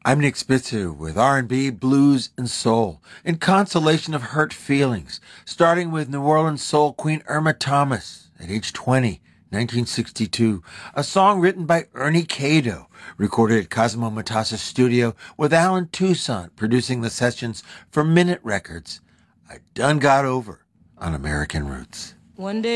I'm Nick Spitzer with R&B, blues, and soul, in consolation of hurt feelings, starting with New Orleans soul queen Irma Thomas at age 20, 1962, a song written by Ernie Cato, recorded at Cosmo Matassa's studio with Alan Toussaint producing the sessions for Minute Records. I done got over on American Roots. One day